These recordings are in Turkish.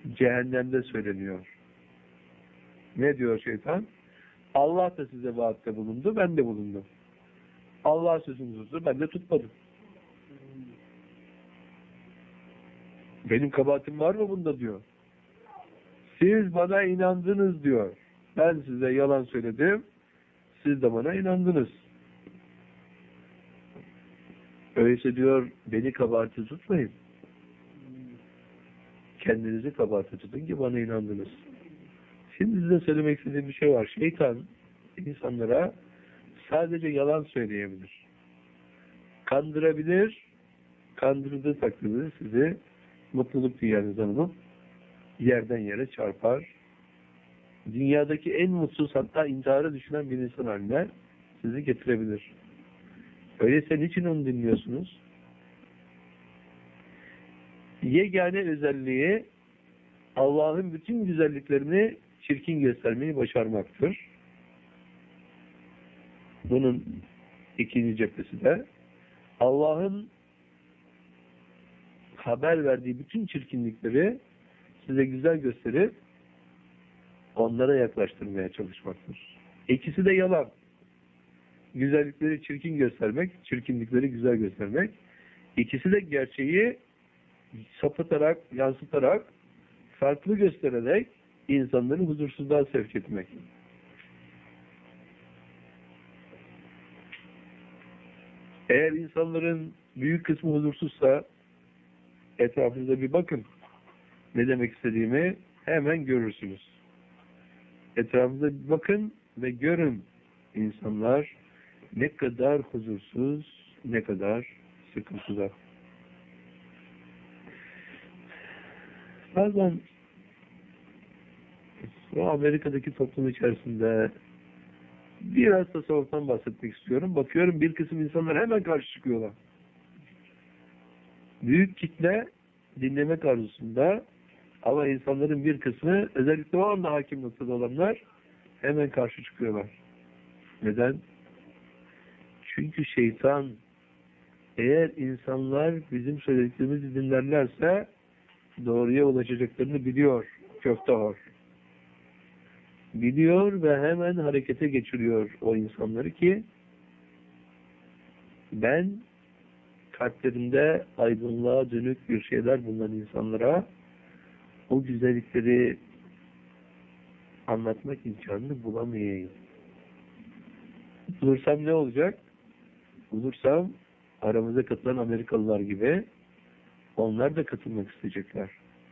cehennemde söyleniyor. Ne diyor şeytan? Allah da size vaatte bulundu, ben de bulundum. Allah sözünü tuttu, ben de tutmadım. Benim kabahatim var mı bunda diyor. Siz bana inandınız diyor. Ben size yalan söyledim, siz de bana inandınız. Öyleyse diyor, beni kabahati tutmayın. Kendinizi kabahati tutun ki bana inandınız. Şimdi size söylemek istediğim bir şey var. Şeytan insanlara sadece yalan söyleyebilir. Kandırabilir, kandırdığı takdirde sizi mutluluk dünyanızdan alıp yerden yere çarpar. Dünyadaki en mutsuz, hatta intihara düşünen bir insan haline sizi getirebilir. Öyleyse niçin onu dinliyorsunuz? Yegane özelliği Allah'ın bütün güzelliklerini çirkin göstermeyi başarmaktır. Bunun ikinci cephesi de Allah'ın haber verdiği bütün çirkinlikleri size güzel gösterip onlara yaklaştırmaya çalışmaktır. İkisi de yalan. Güzellikleri çirkin göstermek, çirkinlikleri güzel göstermek. İkisi de gerçeği sapıtarak, yansıtarak, farklı göstererek insanları huzursuzluğa sevk etmek. Eğer insanların büyük kısmı huzursuzsa etrafınıza bir bakın. Ne demek istediğimi hemen görürsünüz. Etrafınıza bir bakın ve görün insanlar ne kadar huzursuz, ne kadar sıkıntıda. Bazen o Amerika'daki toplum içerisinde biraz tasavvuftan bahsetmek istiyorum. Bakıyorum bir kısım insanlar hemen karşı çıkıyorlar. Büyük kitle dinlemek arzusunda ama insanların bir kısmı, özellikle o anda hakim noktada olanlar hemen karşı çıkıyorlar. Neden? Çünkü şeytan eğer insanlar bizim söylediklerimizi dinlerlerse doğruya ulaşacaklarını biliyor. Köftehor. Biliyor ve hemen harekete geçiriyor o insanları ki ben kalplerinde aydınlığa dönük bir şeyler bulunan insanlara o güzellikleri anlatmak imkanını bulamayayım. Bulursam ne olacak? Bulursam aramıza katılan Amerikalılar gibi onlar da katılmak isteyecekler.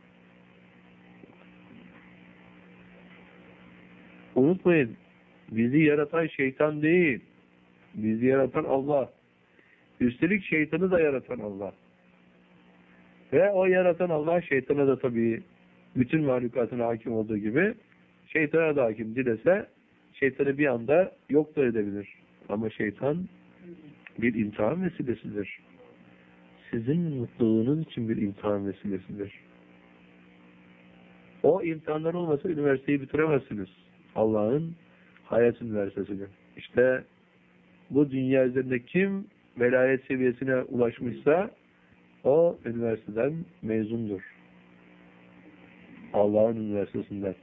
Unutmayın, bizi yaratan şeytan değil, bizi yaratan Allah. Üstelik şeytanı da yaratan Allah. Ve o yaratan Allah şeytana da tabii bütün mahlukatına hakim olduğu gibi şeytana da hakim. Dilese şeytanı bir anda yok da edebilir. Ama şeytan bir imtihan vesilesidir. Sizin mutluluğunuz için bir imtihan vesilesidir. O imtihanlar olmasa üniversiteyi bitiremezsiniz. Allah'ın hayat üniversitesini. İşte bu dünya üzerinde kim velayet seviyesine ulaşmışsa o üniversiteden mezundur. Allah'ın üniversitesinden.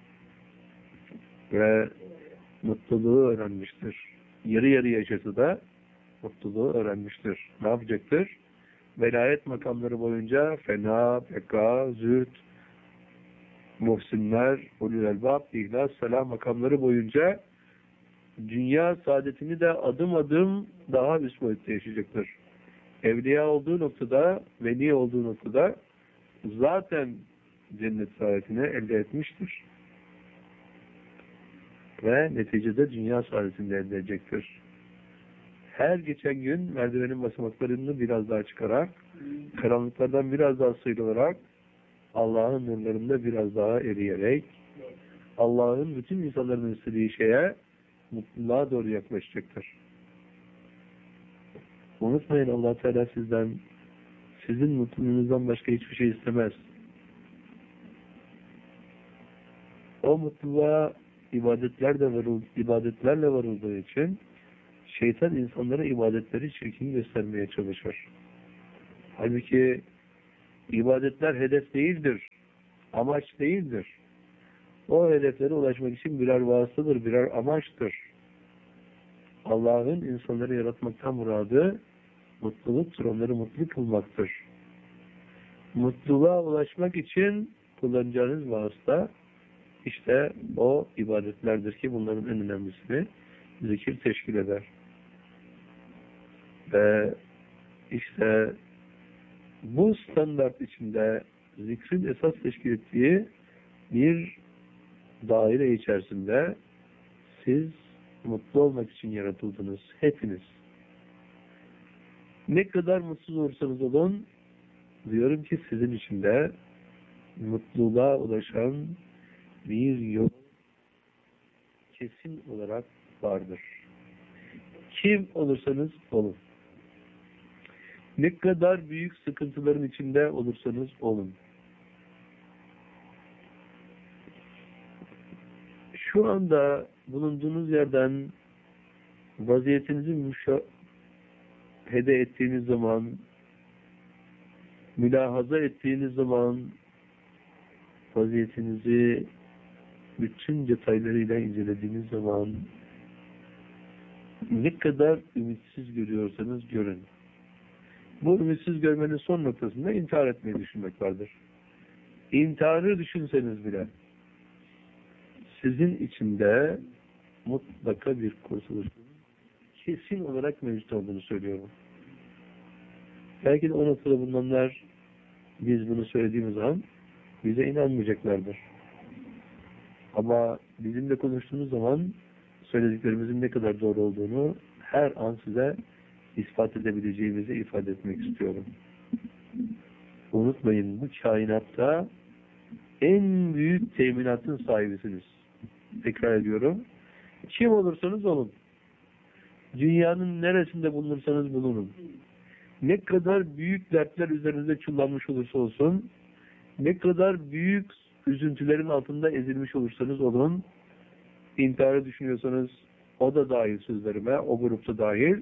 Ve mutluluğu öğrenmiştir. Yarı yarı yaşası da mutluluğu öğrenmiştir. Ne yapacaktır? Velayet makamları boyunca fena, peka, zühd, muhsinler, ulul elbab, ihlas, selam makamları boyunca dünya saadetini de adım adım daha üst boyutta yaşayacaktır. Evliya olduğu noktada, veli olduğu noktada zaten cennet saadetini elde etmiştir. Ve neticede dünya saadetini elde edecektir. Her geçen gün merdivenin basamaklarını biraz daha çıkarak, karanlıklardan biraz daha sıyrılarak, Allah'ın nurlarında biraz daha eriyerek, Allah'ın bütün insanların istediği şeye mutluluğa doğru yaklaşacaktır. Unutmayın, Allah Teala sizden, sizin mutluluğunuzdan başka hiçbir şey istemez. O mutluluğa ibadetlerle varıldığı için şeytan insanlara ibadetleri çirkin göstermeye çalışır. Halbuki ibadetler hedef değildir. Amaç değildir. O hedeflere ulaşmak için birer vasıtadır, birer amaçtır. Allah'ın insanları yaratmaktan muradı mutluluktur, onları mutlu kılmaktır. Mutluluğa ulaşmak için kullanacağınız vasıta işte o ibadetlerdir ki bunların en önemlisini zikir teşkil eder. Ve işte bu standart içinde zikrin esas teşkil ettiği bir daire içerisinde siz mutlu olmak için yaratıldınız. Hepiniz. Ne kadar mutsuz olursanız olun, diyorum ki sizin içinde mutluluğa ulaşan bir yol kesin olarak vardır. Kim olursanız olun. Ne kadar büyük sıkıntıların içinde olursanız olun. Şu anda bulunduğunuz yerden vaziyetinizi müşahede ettiğiniz zaman, mülahaza ettiğiniz zaman, vaziyetinizi bütün detaylarıyla incelediğiniz zaman ne kadar ümitsiz görüyorsanız görün. Bu ümitsiz görmenin son noktasında intihar etmeyi düşünmek vardır. İntiharı düşünseniz bile sizin içinde mutlaka bir kurtuluşun kesin olarak mevcut olduğunu söylüyorum. Belki de o noktada bulunanlar biz bunu söylediğimiz zaman bize inanmayacaklardır. Ama bizimle konuştuğumuz zaman söylediklerimizin ne kadar doğru olduğunu her an size ispat edebileceğimizi ifade etmek istiyorum. Unutmayın, bu kainatta en büyük teminatın sahibisiniz. Tekrar ediyorum. Kim olursanız olun. Dünyanın neresinde bulunursanız bulunun. Ne kadar büyük dertler üzerinize çullanmış olursa olsun, ne kadar büyük üzüntülerin altında ezilmiş olursanız olun, intiharı düşünüyorsanız o da dahil sözlerime, o grupta dahil.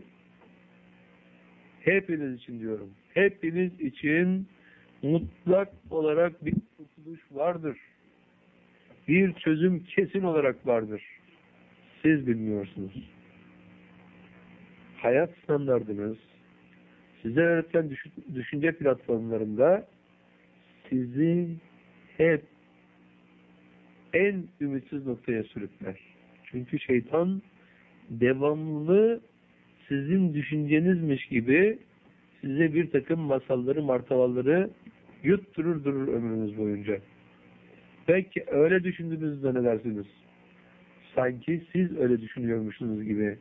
Hepiniz için diyorum. Hepiniz için mutlak olarak bir kurtuluş vardır. Bir çözüm kesin olarak vardır. Siz bilmiyorsunuz. Hayat standardınız, size öğretilen düşünce platformlarında sizi hep en ümitsiz noktaya sürükler. Çünkü şeytan devamlı sizin düşüncenizmiş gibi size bir takım masalları, martavalları yutturur durur ömrünüz boyunca. Belki öyle düşündüğünüzde ne dersiniz? Sanki siz öyle düşünüyormuşsunuz gibi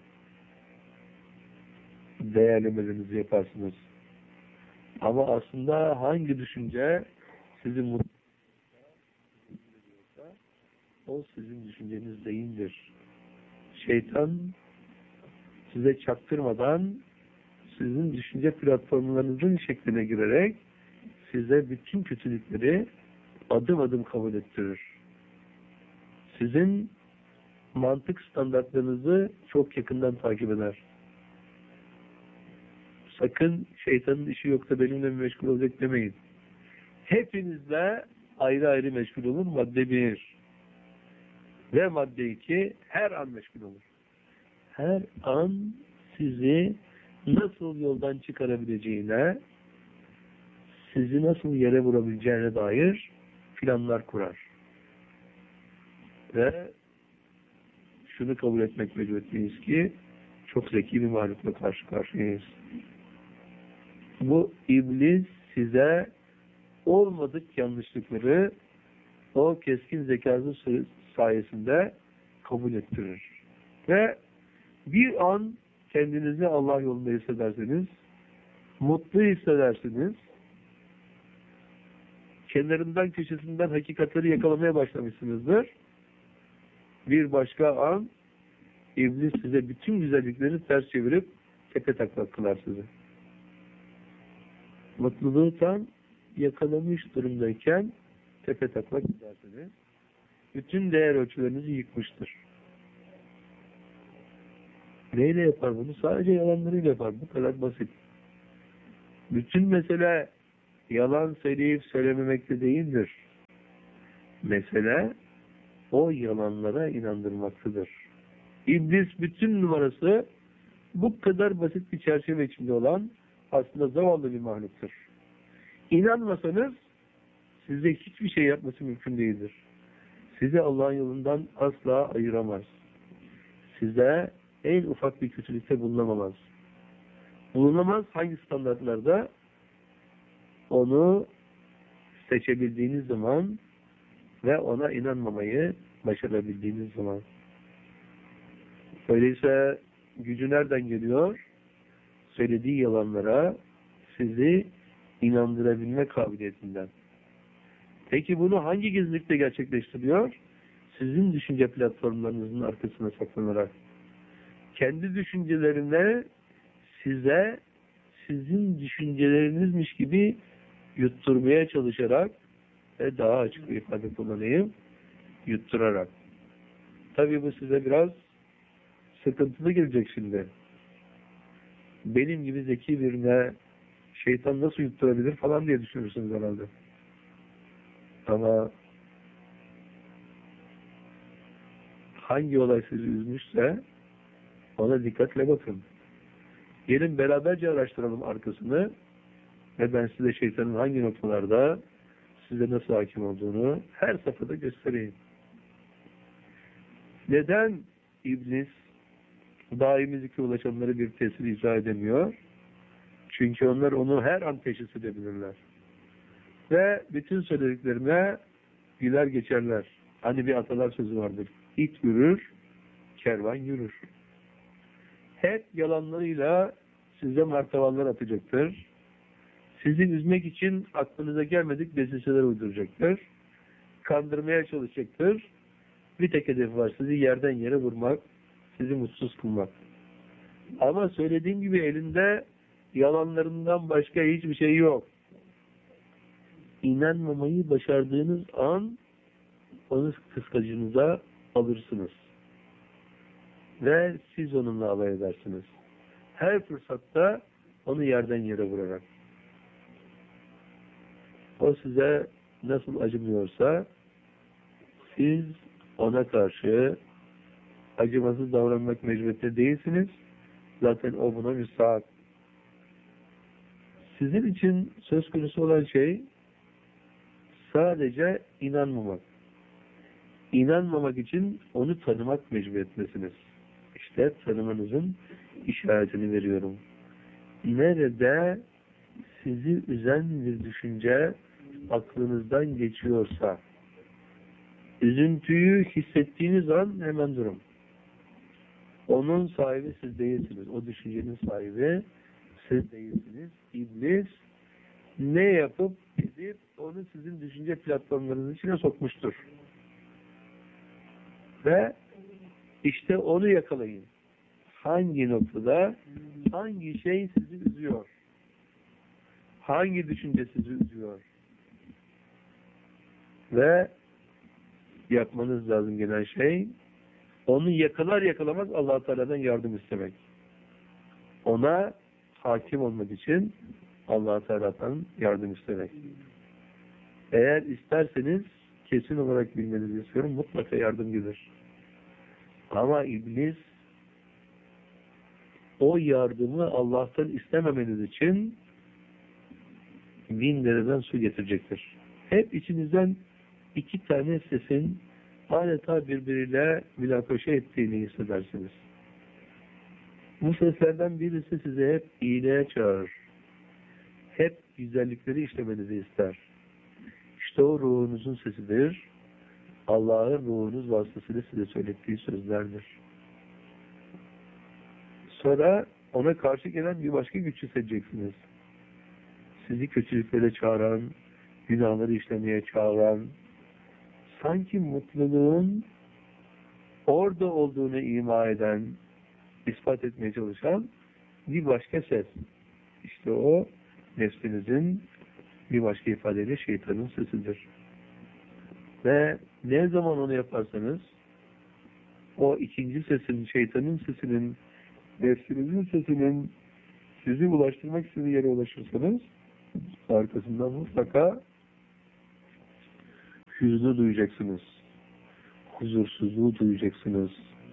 değerlemelerinizi yaparsınız. Ama aslında hangi düşünce sizi mutlu ediyorsa o sizin düşünceniz değildir. Şeytan size çaktırmadan sizin düşünce platformlarınızın şekline girerek size bütün kötülükleri adım adım kabul ettirir. Sizin mantık standartlarınızı çok yakından takip eder. Sakın şeytanın işi yoksa benimle meşgul olacak demeyin. Hepinizle ayrı ayrı meşgul olun. Madde 1 ve madde 2 her an meşgul olur. Her an sizi nasıl yoldan çıkarabileceğine, sizi nasıl yere vurabileceğine dair planlar kurar. Ve şunu kabul etmek mecburiyetindeyiz ki çok zeki bir mahlukla karşı karşıyayız. Bu iblis size olmadık yanlışlıkları o keskin zekası sayesinde kabul ettirir. Ve bir an kendinizi Allah yolunda hissederseniz, mutlu hissedersiniz, kenarından köşesinden hakikatleri yakalamaya başlamışsınızdır. Bir başka an iblis size bütün güzellikleri ters çevirip tepe taklak kılar sizi. Mutluluğu tam yakalamış durumdayken tepe taklak gidersiniz. Bütün değer ölçülerinizi yıkmıştır. Neyle yapar bunu? Sadece yalanlarıyla yapar. Bu kadar basit. Bütün mesele yalan söyleyip söylememekte değildir. Mesele o yalanlara inandırmaktadır. İblis bütün numarası bu kadar basit bir çerçeve içinde olan aslında zavallı bir mahluktur. İnanmasanız size hiçbir şey yapması mümkün değildir. Sizi Allah'ın yolundan asla ayıramaz. Size en ufak bir kötülükte bulunamaz. Bulunamaz hangi standartlarda? Onu seçebildiğiniz zaman ve ona inanmamayı başarabildiğiniz zaman. Öyleyse gücü nereden geliyor? Söylediği yalanlara sizi inandırabilme kabiliyetinden. Peki bunu hangi gizlilikte gerçekleştiriyor? Sizin düşünce platformlarınızın arkasına saklanarak. Kendi düşüncelerine size sizin düşüncelerinizmiş gibi yutturmaya çalışarak ve daha açık bir ifade kullanayım, yutturarak. Tabii bu size biraz sıkıntılı gelecek şimdi. Benim gibi zeki birine şeytan nasıl yutturabilir falan diye düşünürsünüz herhalde. Ama hangi olay sizi üzmüşse ona dikkatle bakın. Gelin beraberce araştıralım arkasını ve ben size şeytanın hangi noktalarda size nasıl hakim olduğunu her safhada göstereyim. Neden iblis daimi zikre ulaşanlara bir tesir icra edemiyor? Çünkü onlar onu her an teşhis edebilirler. Ve bütün söylediklerine güler geçerler. Hani bir atalar sözü vardır. İt yürür, kervan yürür. Hep yalanlarıyla size martavallar atacaktır. Sizi üzmek için aklınıza gelmedik desiseler uyduracaktır. Kandırmaya çalışacaktır. Bir tek hedefi var. Sizi yerden yere vurmak, sizi mutsuz kılmak. Ama söylediğim gibi elinde yalanlarından başka hiçbir şey yok. İnanmamayı başardığınız an onu kıskacınıza alırsınız. Ve siz onunla alay edersiniz. Her fırsatta onu yerden yere vurarak. O size nasıl acımıyorsa siz ona karşı acımasız davranmak mecburiyetinde değilsiniz. Zaten o buna müstahak. Sizin için söz konusu olan şey sadece inanmamak. İnanmamak için onu tanımak mecburiyetindesiniz. İşte tanımanızın işaretini veriyorum. Nerede sizi üzen bir düşünce aklınızdan geçiyorsa, üzüntüyü hissettiğiniz an hemen durun. Onun sahibi siz değilsiniz. O düşüncenin sahibi siz değilsiniz. İblis ne yapıp edip onu sizin düşünce platformlarınızın içine sokmuştur. Ve işte onu yakalayın. Hangi noktada hangi şey sizi üzüyor? Hangi düşünce sizi üzüyor? Ve yapmanız lazım gelen şey onu yakalar yakalamaz Allah-u Teala'dan yardım istemek. Ona hakim olmak için Allah-u Teala'dan yardım istemek. Eğer isterseniz kesin olarak bilmenizi istiyorum. Mutlaka yardım gelir. Ama iblis o yardımı Allah'tan istememeniz için 1000 dereden su getirecektir. Hep içinizden 2 tane sesin adeta birbiriyle münakaşa ettiğini hissedersiniz. Bu seslerden birisi size hep iyiliğe çağırır. Hep güzellikleri işlemenizi ister. İşte o ruhunuzun sesidir. Allah'ın ruhunuz vasıtasıyla size söylettiği sözlerdir. Sonra ona karşı gelen bir başka güç hissedeceksiniz. Sizi kötülüklere çağıran, günahları işlemeye çağıran, sanki mutluluğun orada olduğunu ima eden, ispat etmeye çalışan bir başka ses. İşte o nefsinizin bir başka ifadeyle şeytanın sesidir. Ve ne zaman onu yaparsanız o ikinci sesin, şeytanın sesinin, nefsinizin sesinin sizi ulaştırmak istediği yere ulaşırsanız arkasından mutlaka hüznü duyacaksınız. Huzursuzluğu duyacaksınız.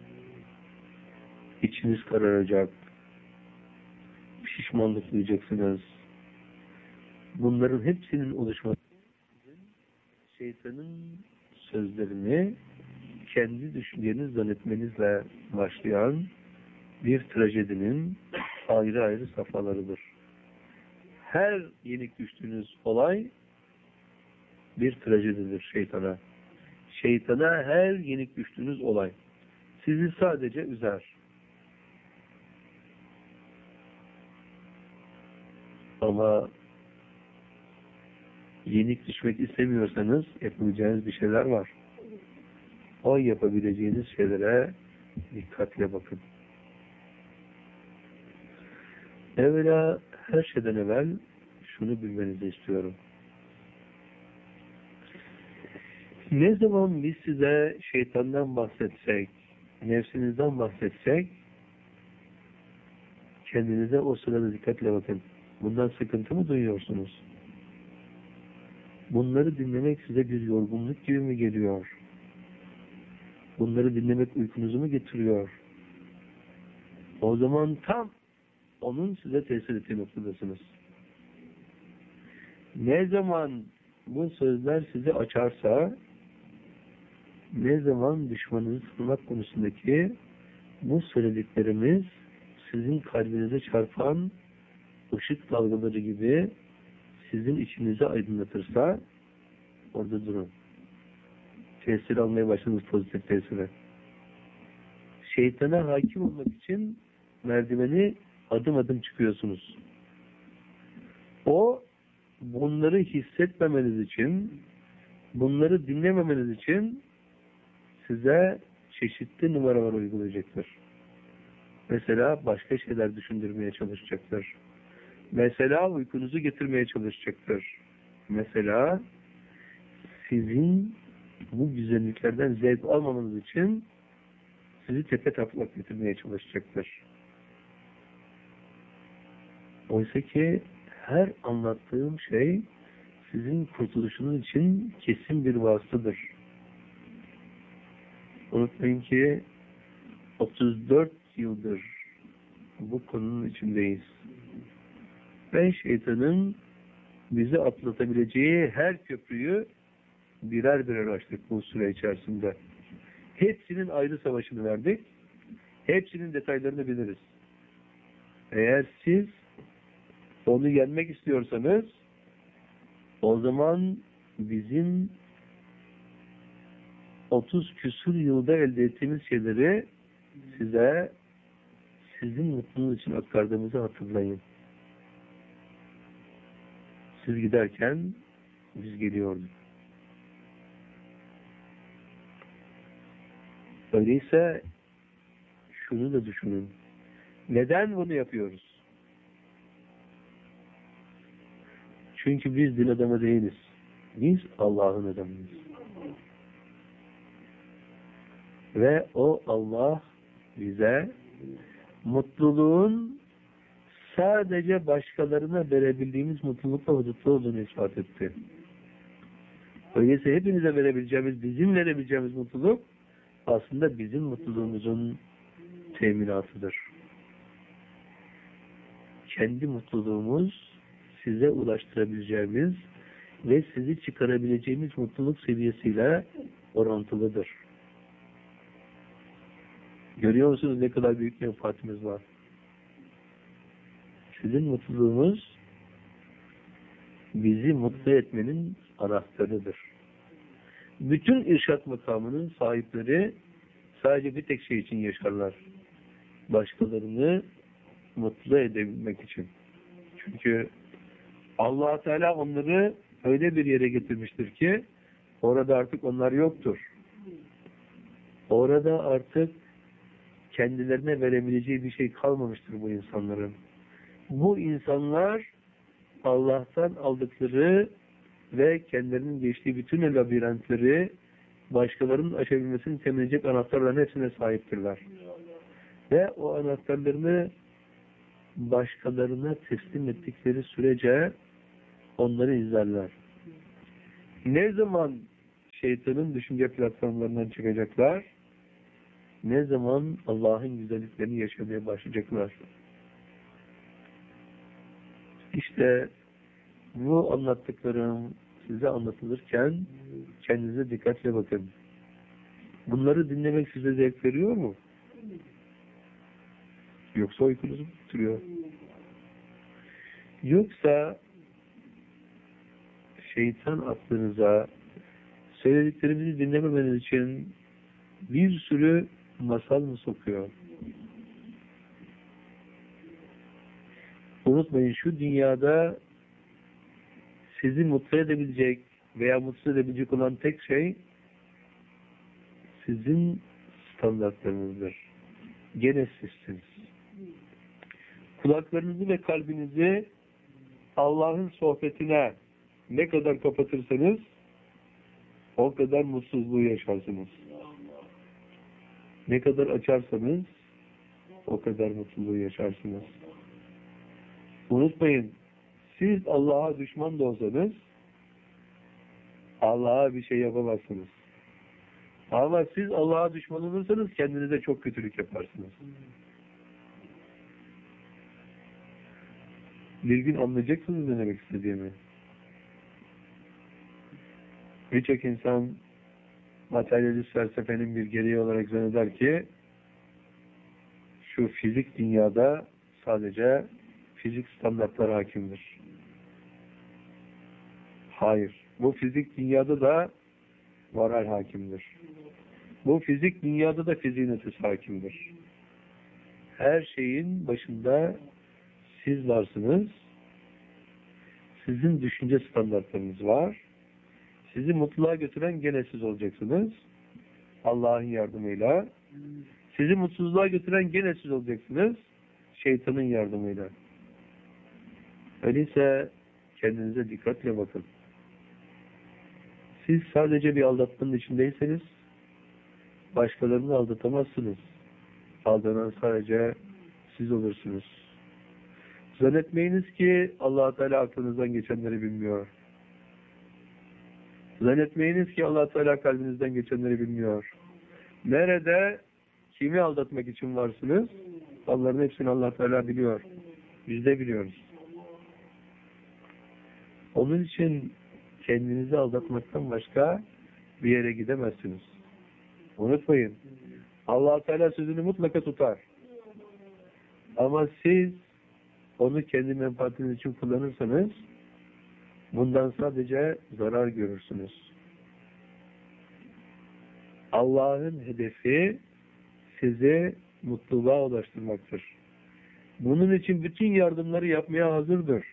İçiniz kararacak. Pişmanlık duyacaksınız. Bunların hepsinin oluşması şeytanın sözlerini kendi düşünceniz zannetmenizle başlayan bir trajedinin ayrı ayrı safhalarıdır. Her yenik düştüğünüz olay bir trajedidir şeytana. Şeytana her yenik düştüğünüz olay sizi sadece üzer. Ama yenik düşmek istemiyorsanız yapabileceğiniz bir şeyler var. O yapabileceğiniz şeylere dikkatle bakın. Evvela her şeyden evvel şunu bilmenizi istiyorum. Ne zaman biz size şeytandan bahsetsek, nefsinizden bahsetsek, kendinize o sırada dikkatle bakın. Bundan sıkıntı mı duyuyorsunuz? Bunları dinlemek size bir yorgunluk gibi mi geliyor? Bunları dinlemek uykunuzu mu getiriyor? O zaman tam onun size tesir ettiği noktadasınız. Ne zaman bu sözler sizi açarsa, ne zaman düşmanınızı tanımak konusundaki bu söylediklerimiz sizin kalbinize çarpan ışık dalgaları gibi sizin içinizi aydınlatırsa orada durun. Tesir almaya başladınız, pozitif tesire. Şeytana hakim olmak için merdiveni adım adım çıkıyorsunuz. O bunları hissetmemeniz için, bunları dinlememeniz için size çeşitli numaralar uygulayacaktır. Mesela başka şeyler düşündürmeye çalışacaktır. Mesela uykunuzu getirmeye çalışacaktır. Mesela sizin bu güzelliklerden zevk almamanız için sizi tepe taklak getirmeye çalışacaktır. Oysa ki her anlattığım şey sizin kurtuluşunuz için kesin bir vasıtadır. Unutmayın ki 34 yıldır bu konunun içindeyiz. Ve şeytanın bizi atlatabileceği her köprüyü birer birer açtık bu süre içerisinde. Hepsinin ayrı savaşını verdik. Hepsinin detaylarını biliriz. Eğer siz onu yenmek istiyorsanız o zaman bizim 30 küsur yılda elde ettiğimiz şeyleri size sizin mutluluğunuz için aktardığımızı hatırlayın. Siz giderken biz geliyorduk. Öyleyse şunu da düşünün. Neden bunu yapıyoruz? Çünkü biz din adamı değiliz. Biz Allah'ın adamıyız. Ve o Allah bize mutluluğun sadece başkalarına verebildiğimiz mutlulukla mutlu olduğunu ispat etti. Öyleyse hepinize verebileceğimiz, bizim verebileceğimiz mutluluk aslında bizim mutluluğumuzun teminatıdır. Kendi mutluluğumuz size ulaştırabileceğimiz ve sizi çıkarabileceğimiz mutluluk seviyesiyle orantılıdır. Görüyor musunuz ne kadar büyük menfaatimiz var? Sizin mutluluğunuz bizi mutlu etmenin anahtarıdır. Bütün irşat makamının sahipleri sadece bir tek şey için yaşarlar. Başkalarını mutlu edebilmek için. Çünkü Allah Teala onları öyle bir yere getirmiştir ki orada artık onlar yoktur. Orada artık kendilerine verebileceği bir şey kalmamıştır bu insanların. Bu insanlar Allah'tan aldıkları ve kendilerinin geçtiği bütün labirentleri başkalarının aşabilmesini temin edecek anahtarların hepsine sahiptirler. Ve o anahtarlarını başkalarına teslim ettikleri sürece onları izlerler. Ne zaman şeytanın düşünce platformlarından çıkacaklar. Ne zaman Allah'ın güzelliklerini yaşamaya başlayacaklar. İşte bu anlattıklarım size anlatılırken kendinize dikkatle bakın. Bunları dinlemek size zevk veriyor mu? Yoksa uykunuzu mu tutuyor? Yoksa şeytan aklınıza söylediklerimizi dinlememeniz için bir sürü masal mı sokuyor? Unutmayın, şu dünyada sizi mutlu edebilecek veya mutsuz edebilecek olan tek şey sizin standartlarınızdır. Gene sizsiniz. Kulaklarınızı ve kalbinizi Allah'ın sohbetine ne kadar kapatırsanız o kadar mutsuzluğu yaşarsınız. Ne kadar açarsanız o kadar mutluluğu yaşarsınız. Unutmayın, siz Allah'a düşman da olsanız Allah'a bir şey yapamazsınız. Ama siz Allah'a düşman olursanız kendinize çok kötülük yaparsınız. Bir gün anlayacaksınız ne demek istediğimi. Birçok insan materyalist felsefenin bir gereği olarak zanneder ki şu fizik dünyada sadece fizik standartları hakimdir. Hayır. Bu fizik dünyada da moral hakimdir. Bu fizik dünyada da fiziğin ötesi hakimdir. Her şeyin başında siz varsınız. Sizin düşünce standartlarınız var. Sizi mutluluğa götüren gene siz olacaksınız. Allah'ın yardımıyla. Sizi mutsuzluğa götüren gene siz olacaksınız. Şeytanın yardımıyla. Öyleyse kendinize dikkatle bakın. Siz sadece bir aldatmanın içindeyseniz başkalarını aldatamazsınız. Aldanan sadece siz olursunuz. Zannetmeyiniz ki Allah Teala aklınızdan geçenleri bilmiyor. Zannetmeyiniz ki Allah Teala kalbinizden geçenleri bilmiyor. Nerede, kimi aldatmak için varsınız? Onların hepsini Allah Teala biliyor. Biz de biliyoruz. Onun için kendinizi aldatmaktan başka bir yere gidemezsiniz. Unutmayın. Allah Teala sözünü mutlaka tutar. Ama siz onu kendi menfaatiniz için kullanırsanız bundan sadece zarar görürsünüz. Allah'ın hedefi sizi mutluluğa ulaştırmaktır. Bunun için bütün yardımları yapmaya hazırdır.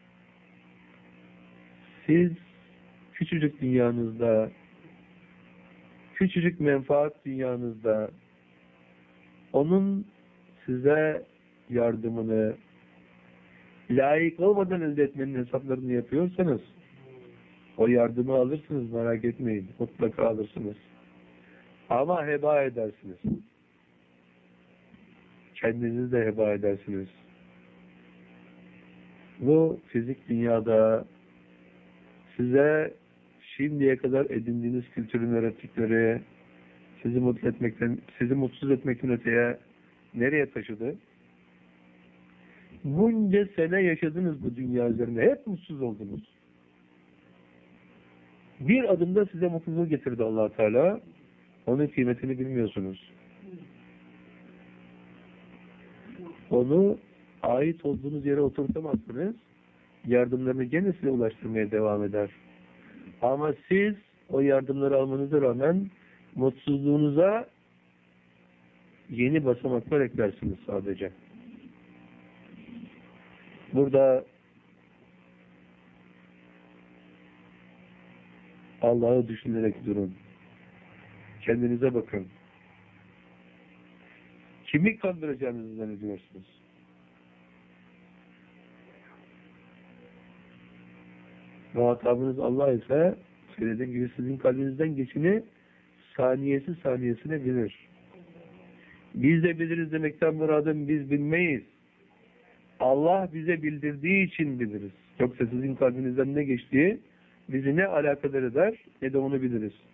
Siz küçücük dünyanızda, küçücük menfaat dünyanızda onun size yardımını layık olmadan elde etmenin hesaplarını yapıyorsanız o yardımı alırsınız, merak etmeyin. Mutlaka alırsınız. Ama heba edersiniz. Kendinizi de heba edersiniz. Bu fizik dünyada size şimdiye kadar edindiğiniz kültürün öğrettikleri sizi mutlu etmekten, sizi mutsuz etmekten öteye nereye taşıdı? Bunca sene yaşadınız bu dünya üzerinde. Hep mutsuz oldunuz. Bir adımda size mutluluğu getirdi Allah Teala. Onun kıymetini bilmiyorsunuz. Onu ait olduğunuz yere oturtamazsınız. Yardımlarını gene size ulaştırmaya devam eder. Ama siz o yardımları almanıza rağmen mutsuzluğunuza yeni basamaklar eklersiniz sadece. Burada Allah'ı düşünerek durun. Kendinize bakın. Kimi kandıracağınızı zannediyorsunuz? Muhatabınız Allah ise söylediğim gibi sizin kalbinizden geçini saniyesi saniyesine bilir. Biz de biliriz demekten muradım biz bilmeyiz. Allah bize bildirdiği için biliriz. Yoksa sizin kalbinizden ne geçtiği bizi ne alakadar eder ne de onu biliriz.